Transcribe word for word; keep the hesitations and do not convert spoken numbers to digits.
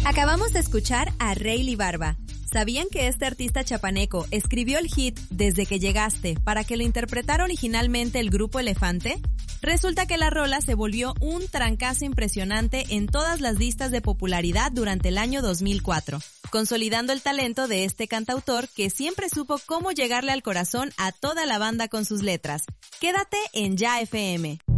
Acabamos de escuchar a Rayleigh Barba. ¿Sabían que este artista chapaneco escribió el hit Desde que llegaste para que lo interpretara originalmente el Grupo Elefante? Resulta que la rola se volvió un trancazo impresionante en todas las listas de popularidad durante el año dos mil cuatro, consolidando el talento de este cantautor que siempre supo cómo llegarle al corazón a toda la banda con sus letras. Quédate en Ya F M.